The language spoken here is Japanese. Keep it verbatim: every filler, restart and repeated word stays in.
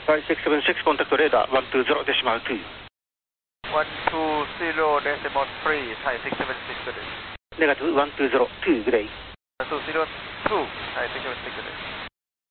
はい、ろくさんろくコンタクトレーダー、いちにゼロデシマルに。 いちにゼロデシマルさん、はい、ろくさんろくです。 ネガティブいちにゼロにグレイ。 いちにゼロに、はい、ろくさんろくです。